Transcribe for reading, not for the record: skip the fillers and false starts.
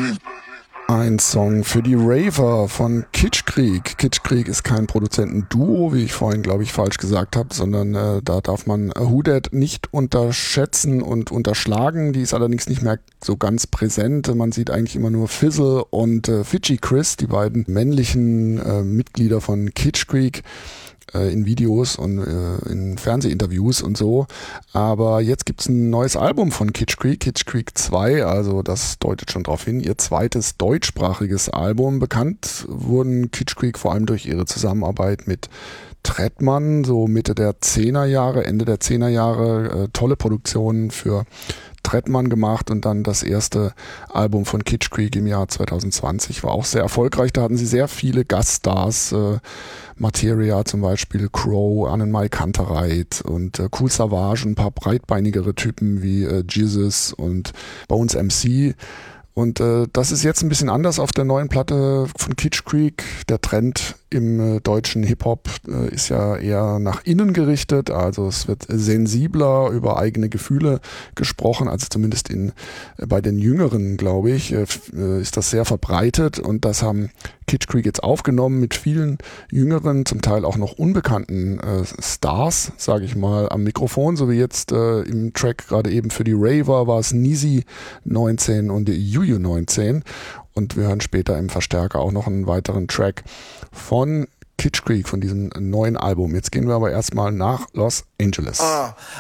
Ein Song für die Raver von Kitschkrieg. Kitschkrieg ist kein Produzentenduo, wie ich vorhin, glaube ich, falsch gesagt habe, sondern da darf man Who Dat nicht unterschätzen und unterschlagen. Die ist allerdings nicht mehr so ganz präsent. Man sieht eigentlich immer nur Fizzle und Fidschi Chris, die beiden männlichen Mitglieder von Kitschkrieg, in Videos und in Fernsehinterviews und so. Aber jetzt gibt's ein neues Album von Kitschkrieg 2, also das deutet schon darauf hin, ihr zweites deutschsprachiges Album. Bekannt wurden Kitschkrieg vor allem durch ihre Zusammenarbeit mit Trettmann, so Mitte der 10er Jahre, Ende der 10er Jahre, tolle Produktionen für Trettmann gemacht und dann das erste Album von Kitschkrieg im Jahr 2020 war auch sehr erfolgreich. Da hatten sie sehr viele Gaststars, Materia zum Beispiel, Crow, Annenmai Kantereit und Kool Savas, ein paar breitbeinigere Typen wie Jesus und Bones MC. Und das ist jetzt ein bisschen anders auf der neuen Platte von Kitschkrieg. Der Trend im deutschen Hip-Hop ist ja eher nach innen gerichtet, also es wird sensibler über eigene Gefühle gesprochen, also zumindest bei den Jüngeren, glaube ich, ist das sehr verbreitet und das haben Kitschkrieg jetzt aufgenommen mit vielen jüngeren, zum Teil auch noch unbekannten Stars, sage ich mal, am Mikrofon, so wie jetzt im Track gerade eben für die Raver war es Nisi 19 und Juju 19 und wir hören später im Verstärker auch noch einen weiteren Track von Kitschkrieg, von diesem neuen Album. Jetzt gehen wir aber erstmal nach Los Angeles.